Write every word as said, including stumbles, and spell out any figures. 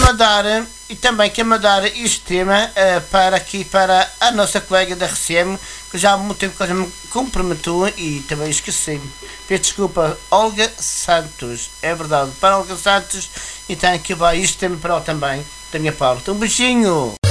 mandar, e também quero mandar este tema uh, para aqui para a nossa colega da R C M, que já há muito tempo que ela me comprometeu e também esqueci-me. Peço desculpa, Olga Santos. É verdade, para Olga Santos, então aqui vai este tema para ela também, da minha parte. Um beijinho!